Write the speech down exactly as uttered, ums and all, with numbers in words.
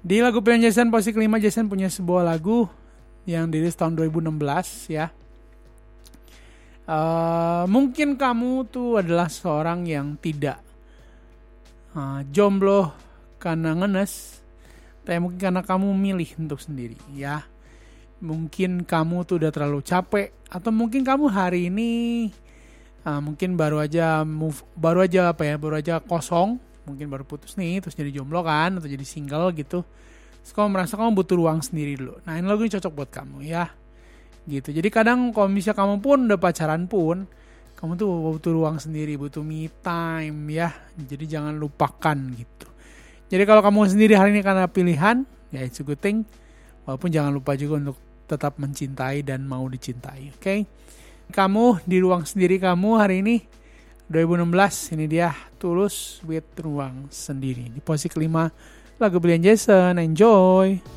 Di lagu pilihan Jason posisi kelima, Jason punya sebuah lagu yang dirilis tahun dua ribu enam belas ya. Uh, mungkin kamu tuh adalah seorang yang tidak uh, jomblo karena ngenes, tapi mungkin karena kamu milih untuk sendiri ya. Mungkin kamu tuh udah terlalu capek, atau mungkin kamu hari ini uh, mungkin baru aja move, baru aja apa ya, baru aja kosong. Mungkin baru putus nih, terus jadi jomblo kan, atau jadi single gitu. Terus kamu merasa kamu butuh ruang sendiri dulu. Nah, ini lagu ini cocok buat kamu ya. Gitu. Jadi kadang kalau misalnya kamu pun udah pacaran pun, kamu tuh butuh ruang sendiri, butuh me time ya. Jadi jangan lupakan gitu. Jadi kalau kamu sendiri hari ini karena pilihan, ya it's a good thing. Walaupun jangan lupa juga untuk tetap mencintai dan mau dicintai. Oke. Okay? Kamu di ruang sendiri kamu hari ini dua ribu enam belas, ini dia Tulus with Ruang Sendiri. Di posisi kelima lagu pilihan Jason. Enjoy.